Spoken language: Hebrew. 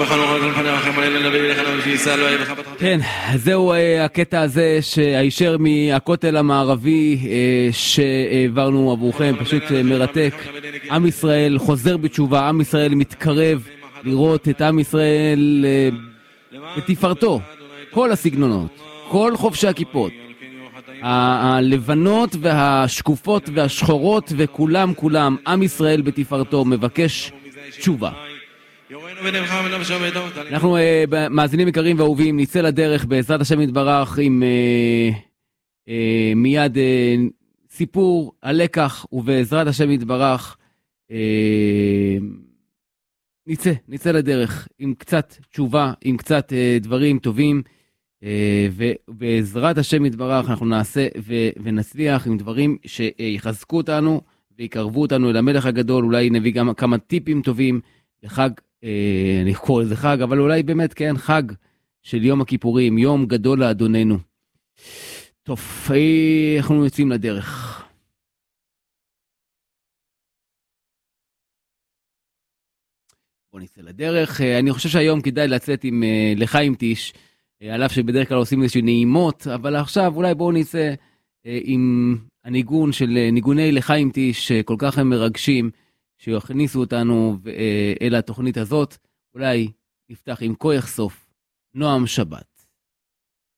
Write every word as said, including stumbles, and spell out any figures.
כן, זהו הקטע הזה שהישר מהכותל המערבי שהעברנו עבורכם, פשוט מרתק. עם ישראל חוזר בתשובה, עם ישראל מתקרב לראות את עם ישראל בתפארתו, כל הסגנונות, כל חובשי הכיפות, הלבנות והשקופות והשחורות וכולם כולם, עם ישראל בתפארתו מבקש תשובה. אנחנו מאזינים יקרים ואהובים, נצא לדרך בעזרת השם יתברך עם מיד סיפור הלקח, ובעזרת השם יתברך נצא, נצא לדרך עם קצת תשובה, עם קצת דברים טובים, ובעזרת השם יתברך אנחנו נעשה ונצליח עם דברים שיחזקו אותנו ויקרבו אותנו אל המלך הגדול. אולי נביא גם כמה טיפים טובים לחג, אני קורא לזה חג, אבל אולי באמת כן, חג של יום הכיפורים, יום גדול לאדוננו. טוב, אנחנו יוצאים לדרך. בוא נצא לדרך. אני חושב שהיום כדאי לצאת עם לחיים טיש, על אף שבדרך כלל עושים איזושהי נעימות, אבל עכשיו אולי בואו נצא עם הניגון של ניגוני לחיים טיש, כל כך הם מרגשים, שיכניסו אותנו אל התוכנית הזאת. אולי נפתח עם כה יחשוף, נועם שבת.